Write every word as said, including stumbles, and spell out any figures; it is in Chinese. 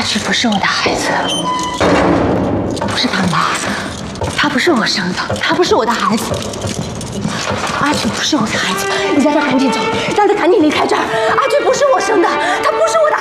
菊不是我的孩子，不是他妈，他不是我生的，他不是我的孩子。阿菊不是我的孩子，你让他赶紧走，让他赶紧离开这儿。阿菊不是我生的，他不是我的